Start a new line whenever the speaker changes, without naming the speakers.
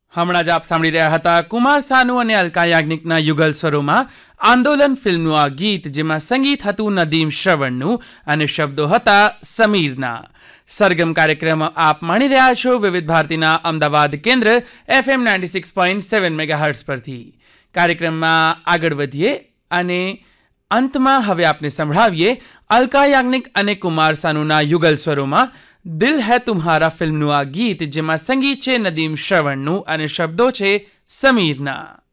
હમણાં જ આપ સાંભળી રહ્યા હતા કુમાર સાનુ અને અલકા યાજ્ઞિકના યુગલ સ્વરોમાં આંદોલન ફિલ્મનું આ ગીત, જેમાં સંગીત હતું નદીમ શ્રવણનું અને શબ્દો હતા સમીરના. સરગમ કાર્યક્રમ આપ માણી રહ્યા છો વિવિધ ભારતીના અમદાવાદ કેન્દ્ર FM 96.7 મેગાહર્ટ્ઝ પરથી. કાર્યક્રમમાં આગળ વધીએ અને અંતમાં હવે આપને સંભળાવીએ અલકા યાજ્ઞિક અને કુમાર સાનુના યુગલ સ્વરોમાં દિલ હૈ તુમ્હારા ફિલ્મનું આ ગીત, જેમાં સંગીત છે નદીમ શ્રવણનું અને શબ્દો છે સમીરના.